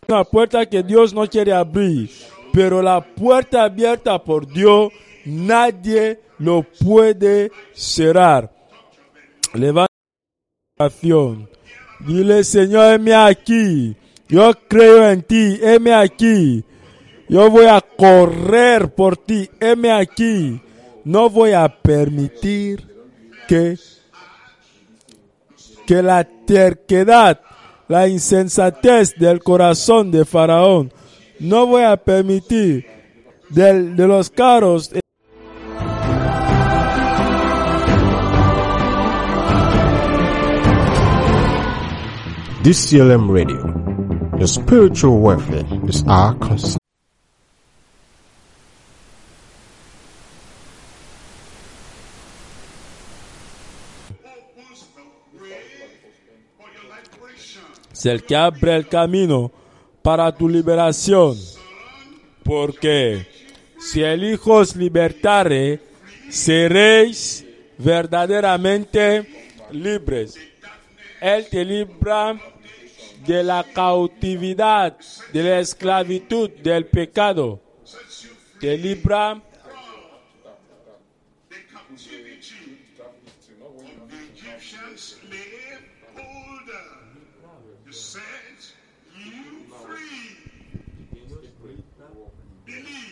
Una puerta que Dios no quiere abrir, pero la puerta abierta por Dios, nadie lo puede cerrar. Levanta la oración. Dile, Señor, heme aquí. Yo creo en ti, heme aquí. Yo voy a correr por ti, heme aquí. No voy a permitir que la terquedad, la insensatez del corazón de Faraón, no voy a permitir de los carros. DCLM Radio. Your spiritual welfare is our concern. Es el que abre el camino para tu liberación. Porque si el Hijo os libertare, seréis verdaderamente libres. Él te libra de la cautividad, de la esclavitud, del pecado. Te libra